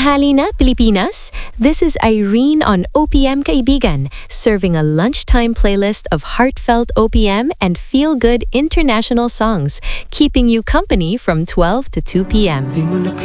Tanghali na, Pilipinas! This is Irene on OPM Kaibigan, serving a lunchtime playlist of heartfelt OPM and feel-good international songs, keeping you company from 12 to 2 p.m.